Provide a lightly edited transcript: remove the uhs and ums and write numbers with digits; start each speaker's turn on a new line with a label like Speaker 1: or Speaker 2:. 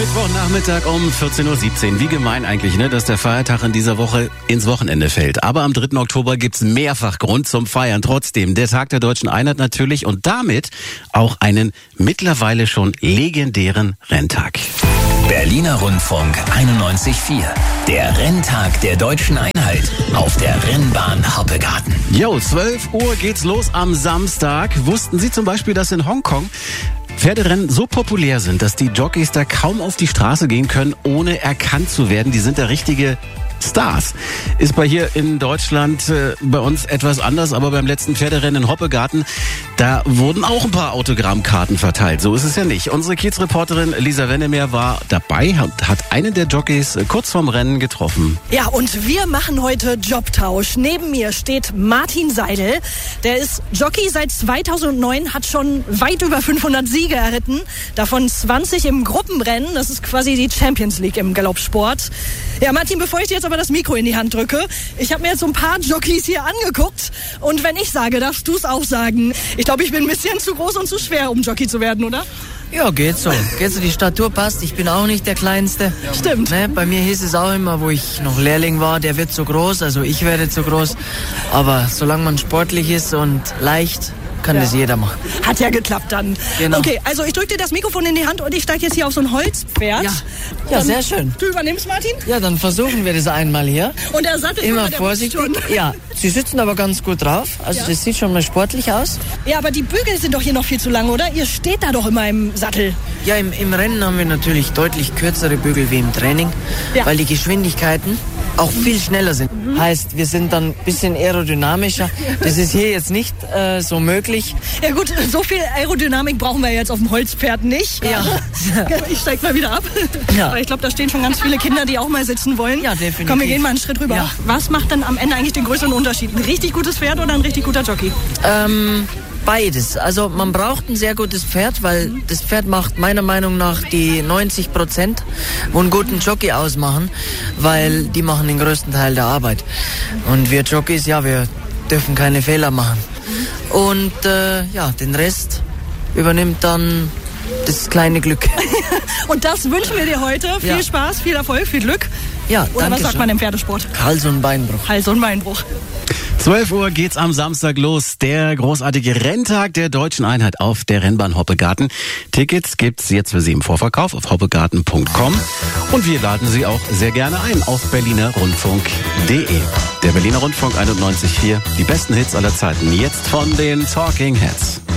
Speaker 1: Mittwochnachmittag um 14.17 Uhr. Wie gemein eigentlich, ne, dass der Feiertag in dieser Woche ins Wochenende fällt. Aber am 3. Oktober gibt's mehrfach Grund zum Feiern. Trotzdem, der Tag der Deutschen Einheit natürlich und damit auch einen mittlerweile schon legendären Renntag.
Speaker 2: Berliner Rundfunk 91.4. Der Renntag der Deutschen Einheit auf der Rennbahn Hoppegarten.
Speaker 1: Jo, 12 Uhr geht's los am Samstag. Wussten Sie zum Beispiel, dass in Hongkong Pferderennen so populär sind, dass die Jockeys da kaum auf die Straße gehen können, ohne erkannt zu werden? Die sind da richtige Stars. Ist bei hier in Deutschland bei uns etwas anders, aber beim letzten Pferderennen in Hoppegarten, da wurden auch ein paar Autogrammkarten verteilt. So ist es ja nicht. Unsere Kiez-Reporterin Lisa Wennemer war dabei und hat einen der Jockeys kurz vorm Rennen getroffen.
Speaker 3: Ja, und wir machen heute Jobtausch. Neben mir steht Martin Seidel. Der ist Jockey seit 2009, hat schon weit über 500 Siege erritten, davon 20 im Gruppenrennen. Das ist quasi die Champions League im Galoppsport. Ja, Martin, bevor ich dir jetzt aber das Mikro in die Hand drücke, ich habe mir jetzt so ein paar Jockeys hier angeguckt und wenn ich sage, darfst du es auch sagen. Ich glaube, ich bin ein bisschen zu groß und zu schwer, um Jockey zu werden, oder?
Speaker 4: Ja, geht so. Die Statur passt. Ich bin auch nicht der Kleinste.
Speaker 3: Stimmt.
Speaker 4: Ne, bei mir hieß es auch immer, wo ich noch Lehrling war, der wird zu groß, also ich werde zu groß. Aber solange man sportlich ist und leicht, kann das jeder machen.
Speaker 3: Hat ja geklappt dann.
Speaker 4: Genau.
Speaker 3: Okay, also ich drücke dir das Mikrofon in die Hand und ich steige jetzt hier auf so ein Holzpferd.
Speaker 4: Ja, sehr schön.
Speaker 3: Du übernimmst, Martin?
Speaker 4: Ja, dann versuchen wir das einmal hier.
Speaker 3: Und der Sattel
Speaker 4: immer
Speaker 3: der
Speaker 4: vorsichtig.
Speaker 3: Schon.
Speaker 4: Ja, sie sitzen aber ganz gut drauf. Also das sieht schon mal sportlich aus.
Speaker 3: Ja, aber die Bügel sind doch hier noch viel zu lang, oder? Ihr steht da doch immer im Sattel.
Speaker 4: Ja, im Rennen haben wir natürlich deutlich kürzere Bügel wie im Training, weil die Geschwindigkeiten auch viel schneller sind. Heißt, wir sind dann ein bisschen aerodynamischer. Das ist hier jetzt nicht so möglich.
Speaker 3: Ja gut, so viel Aerodynamik brauchen wir jetzt auf dem Holzpferd nicht.
Speaker 4: Ja.
Speaker 3: Ich steig mal wieder ab.
Speaker 4: Ja.
Speaker 3: Weil ich glaube, da stehen schon ganz viele Kinder, die auch mal sitzen wollen.
Speaker 4: Ja, definitiv.
Speaker 3: Komm, wir gehen mal einen Schritt rüber.
Speaker 4: Ja.
Speaker 3: Was macht denn am Ende eigentlich den größeren Unterschied? Ein richtig gutes Pferd oder ein richtig guter Jockey?
Speaker 4: Beides. Also man braucht ein sehr gutes Pferd, weil das Pferd macht meiner Meinung nach die 90%, wo einen guten Jockey ausmachen, weil die machen den größten Teil der Arbeit. Und wir Jockeys, ja, wir dürfen keine Fehler machen. Und den Rest übernimmt dann das kleine Glück.
Speaker 3: Und das wünschen wir dir heute. Viel Spaß, viel Erfolg, viel Glück.
Speaker 4: Ja,
Speaker 3: oder was sagt man im Pferdesport?
Speaker 4: Hals- und Beinbruch.
Speaker 3: Hals- und Beinbruch.
Speaker 1: 12 Uhr geht's am Samstag los. Der großartige Renntag der Deutschen Einheit auf der Rennbahn Hoppegarten. Tickets gibt's jetzt für Sie im Vorverkauf auf hoppegarten.com. Und wir laden Sie auch sehr gerne ein auf berlinerrundfunk.de. Der Berliner Rundfunk 91.4. Die besten Hits aller Zeiten. Jetzt von den Talking Heads.